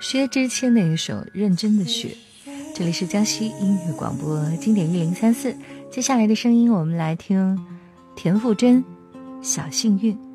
薛之谦的一首《认真的雪》。这里是江西音乐广播经典1034，接下来的声音我们来听田馥甄《小幸运》。